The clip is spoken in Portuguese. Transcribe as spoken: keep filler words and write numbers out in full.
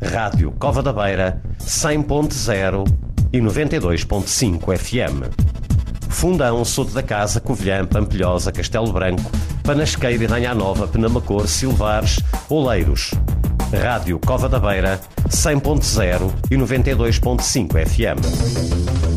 Rádio Cova da Beira, cem ponto zero e noventa e dois ponto cinco F M. Fundão, Soto da Casa, Covilhã, Pampilhosa, Castelo Branco, Panasqueira e Ranha Nova, Penamacor, Silvares, Oleiros. Rádio Cova da Beira, cem ponto zero e noventa e dois ponto cinco F M.